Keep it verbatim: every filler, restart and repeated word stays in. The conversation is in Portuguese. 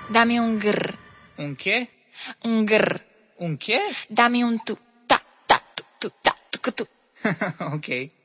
Dá-me um grrr. Um quê? Um grrr. Um quê? Dá-me um tu. Tá, tá, tu, tu, tá, tu, tu. Ok.